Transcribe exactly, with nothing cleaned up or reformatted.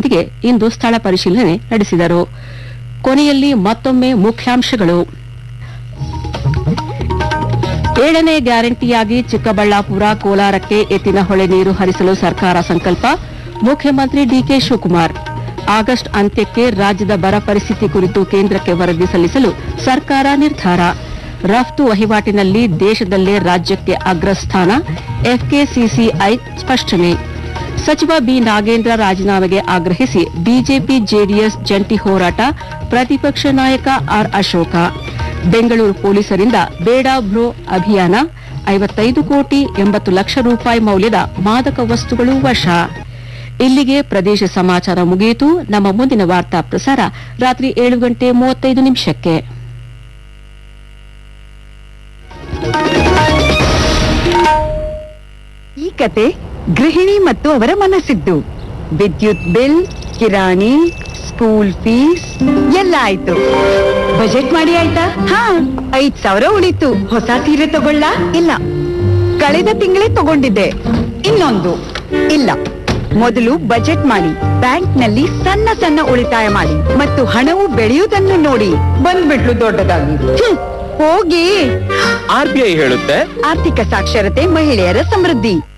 ಅಧಿಕಾರಿಗಳೊಂದಿಗೆ ಇಂದು ಸ್ಥಳ ಪರಿಶೀಲನೆ ನಡೆಸಿದರು. ಕೊನೆಯಲ್ಲಿ ಮತ್ತೊಮ್ಮೆ ಮುಖ್ಯಾಂಶಗಳು. ಏಳನೇ ಗ್ಯಾರಂಟಿಯಾಗಿ ಚಿಕ್ಕಬಳ್ಳಾಪುರ ಕೋಲಾರಕ್ಕೆ ಎತ್ತಿನಹೊಳೆ ನೀರು ಹರಿಸಲು ಸರ್ಕಾರ ಸಂಕಲ್ಪ. ಮುಖ್ಯಮಂತ್ರಿ ಡಿಕೆ ಶಿವಕುಮಾರ್. ಆಗಸ್ಟ್ ಅಂತ್ಯಕ್ಕೆ ರಾಜ್ಯದ ಬರ ಪರಿಸ್ಥಿತಿ ಕುರಿತು ಕೇಂದ್ರಕ್ಕೆ ವರದಿ ಸಲ್ಲಿಸಲು ಸರ್ಕಾರ ನಿರ್ಧಾರ. ರಫ್ತು ವಹಿವಾಟಿನಲ್ಲಿ ದೇಶದಲ್ಲೇ ರಾಜ್ಯಕ್ಕೆ ಅಗ್ರಸ್ಥಾನ. ಎಫ್ಕೆಸಿಸಿಐ ಸ್ಪಷ್ಟನೆ. ಸಚಿವ ಬಿ ನಾಗೇಂದ್ರ ರಾಜೀನಾಮೆಗೆ ಆಗ್ರಹಿಸಿ ಬಿಜೆಪಿ ಜೆಡಿಎಸ್ ಜಂಟಿ ಹೋರಾಟ. ಪ್ರತಿಪಕ್ಷ ನಾಯಕ ಆರ್ ಅಶೋಕ. ಬೆಂಗಳೂರು ಪೊಲೀಸರಿಂದ ಬೇಡ ಬ್ರೋ ಅಭಿಯಾನ. ಐವತ್ತೈದು ಕೋಟಿ ಎಂಬತ್ತು ಲಕ್ಷ ರೂಪಾಯಿ ಮೌಲ್ಯದ ಮಾದಕ ವಸ್ತುಗಳು ವಶ. ಇಲ್ಲಿಗೆ ಪ್ರದೇಶ ಸಮಾಚಾರ ಮುಗಿಯಿತು. ನಮ್ಮ ಮುಂದಿನ ವಾರ್ತಾ ಪ್ರಸಾರ ರಾತ್ರಿ ಏಳು ಗಂಟೆ ಮೂವತ್ತೈದು ನಿಮಿಷಕ್ಕೆ. ಈ ಕತೆ ಗೃಹಿಣಿ ಮತ್ತು ಅವರ ಮನಸ್ಸಿದ್ದು. ವಿದ್ಯುತ್ ಬಿಲ್, ಕಿರಾಣಿ, ಸ್ಕೂಲ್ ಫೀಸ್ ಎಲ್ಲ ಆಯ್ತು. ಬಜೆಟ್ ಮಾಡಿ ಆಯ್ತಾ? ಹಾ, ಐದ್ ಸಾವಿರ ಉಳಿತು. ಹೊಸ ಸೀರೆ ತಗೊಳ್ಳ? ಇಲ್ಲ, ಕಳೆದ ತಿಂಗಳೇ ತಗೊಂಡಿದ್ದೆ. ಇನ್ನೊಂದು ಇಲ್ಲ. ಮೊದಲು ಬಜೆಟ್ ಮಾಡಿ, ಬ್ಯಾಂಕ್ನಲ್ಲಿ ಸಣ್ಣ ಸಣ್ಣ ಉಳಿತಾಯ ಮಾಡಿ ಮತ್ತು ಹಣವು ಬೆಳೆಯುವುದನ್ನು ನೋಡಿ. ಬಂದ್ಬಿಟ್ಲು ದೊಡ್ಡದಾಗಿ. ಹೋಗಿ. ಆರ್ ಬಿ ಐ ಹೇಳುತ್ತೆ, ಆರ್ಥಿಕ ಸಾಕ್ಷರತೆ ಮಹಿಳೆಯರ ಸಮೃದ್ಧಿ.